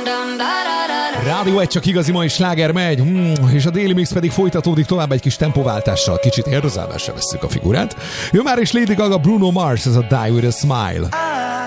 Rádió 1 csak igazi mai sláger megy, és a déli mix pedig folytatódik tovább egy kis tempováltással, kicsit érzelmesre vesszük a figurát. Jön már is Lady Gaga, Bruno Mars, ez a Die With A Smile.